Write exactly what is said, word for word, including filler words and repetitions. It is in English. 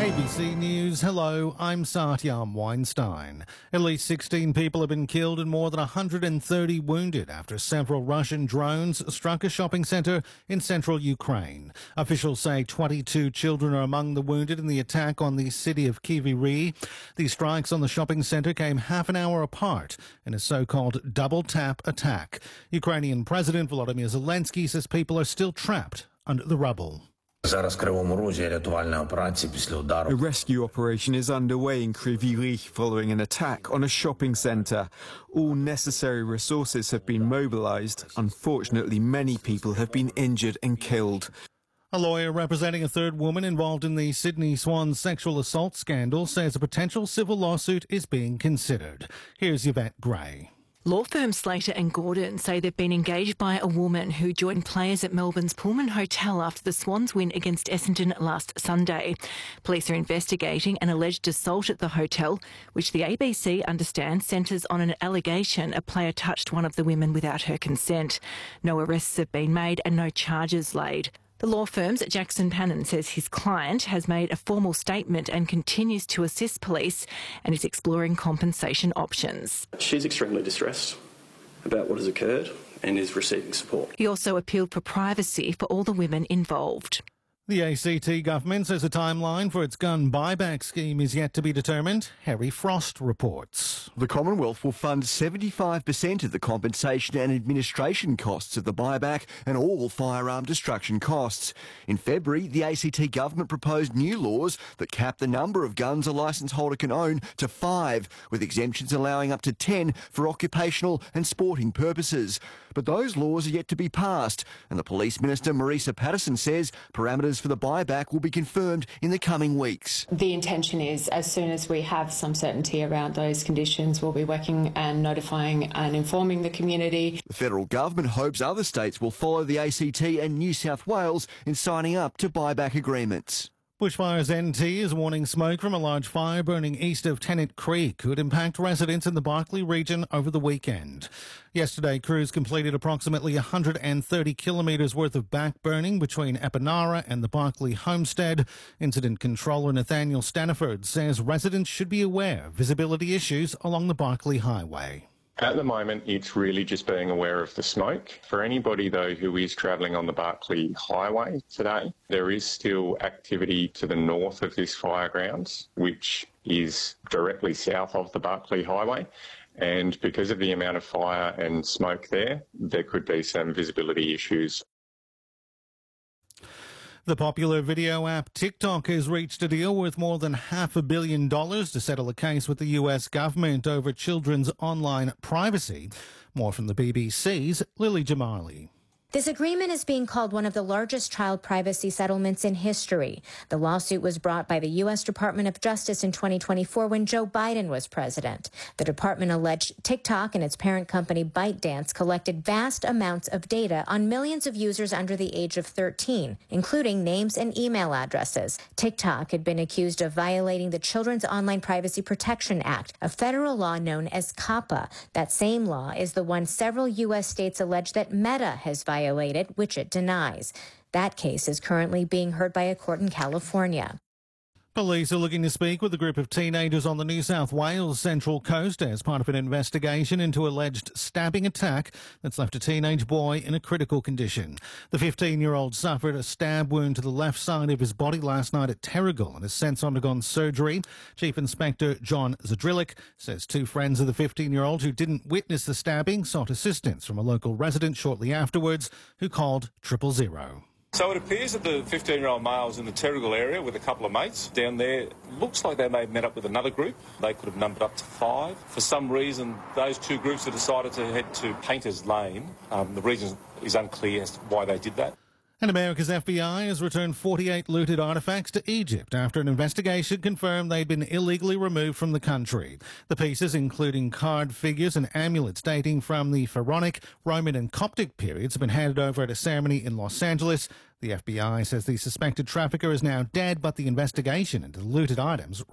A B C News, hello, I'm Satyam Weinstein. At least sixteen people have been killed and more than one hundred thirty wounded after several Russian drones struck a shopping centre in central Ukraine. Officials say twenty-two children are among the wounded in the attack on the city of Kryvyi Rih. The strikes on the shopping centre came half an hour apart in a so-called double-tap attack. Ukrainian President Volodymyr Zelensky says people are still trapped under the rubble. A rescue operation is underway in Kryvyi Rih following an attack on a shopping centre. All necessary resources have been mobilised. Unfortunately, many people have been injured and killed. A lawyer representing a third woman involved in the Sydney Swans sexual assault scandal says a potential civil lawsuit is being considered. Here's Yvette Gray. Law firm Slater and Gordon say they've been engaged by a woman who joined players at Melbourne's Pullman Hotel after the Swans win against Essendon last Sunday. Police are investigating an alleged assault at the hotel, which the A B C understands centres on an allegation a player touched one of the women without her consent. No arrests have been made and no charges laid. The law firm's Jackson Pannon says his client has made a formal statement and continues to assist police and is exploring compensation options. She's extremely distressed about what has occurred and is receiving support. He also appealed for privacy for all the women involved. The A C T government says a timeline for its gun buyback scheme is yet to be determined. Harry Frost reports. The Commonwealth will fund seventy-five percent of the compensation and administration costs of the buyback and all firearm destruction costs. In February, the A C T government proposed new laws that cap the number of guns a licence holder can own to five, with exemptions allowing up to ten for occupational and sporting purposes. But those laws are yet to be passed, and the Police Minister, Marisa Patterson, says parameters for the buyback will be confirmed in the coming weeks. The intention is, as soon as we have some certainty around those conditions, we'll be working and notifying and informing the community. The federal government hopes other states will follow the A C T and New South Wales in signing up to buyback agreements. Bushfires N T is warning smoke from a large fire burning east of Tennant Creek could impact residents in the Barkly region over the weekend. Yesterday, crews completed approximately one hundred thirty kilometres worth of backburning between Epinara and the Barkly homestead. Incident controller Nathaniel Staniford says residents should be aware of visibility issues along the Barkly highway. At the moment, it's really just being aware of the smoke. For anybody, though, who is travelling on the Barkly Highway today, there is still activity to the north of this fire grounds, which is directly south of the Barkly Highway. And because of the amount of fire and smoke there, there could be some visibility issues. The popular video app TikTok has reached a deal worth more than half a billion dollars to settle a case with the U S government over children's online privacy. More from the B B C's Lily Jamali. This agreement is being called one of the largest child privacy settlements in history. The lawsuit was brought by the U S Department of Justice in twenty twenty-four when Joe Biden was president. The department alleged TikTok and its parent company ByteDance collected vast amounts of data on millions of users under the age of thirteen, including names and email addresses. TikTok had been accused of violating the Children's Online Privacy Protection Act, a federal law known as COPPA. That same law is the one several U S states allege that Meta has violated. Violated, which it denies. That case is currently being heard by a court in California. Police are looking to speak with a group of teenagers on the New South Wales Central Coast as part of an investigation into alleged stabbing attack that's left a teenage boy in a critical condition. The fifteen-year-old suffered a stab wound to the left side of his body last night at Terrigal and has since undergone surgery. Chief Inspector John Zadrillik says two friends of the fifteen-year-old who didn't witness the stabbing sought assistance from a local resident shortly afterwards who called triple zero. So it appears that the fifteen-year-old male was in the Terrigal area with a couple of mates down there. Looks like they may have met up with another group. They could have numbered up to five. For some reason, those two groups have decided to head to Painters Lane. Um, the reason is unclear as to why they did that. And America's F B I has returned forty-eight looted artefacts to Egypt after an investigation confirmed they'd been illegally removed from the country. The pieces, including card figures and amulets dating from the Pharaonic, Roman and Coptic periods, have been handed over at a ceremony in Los Angeles. The F B I says the suspected trafficker is now dead, but the investigation into the looted items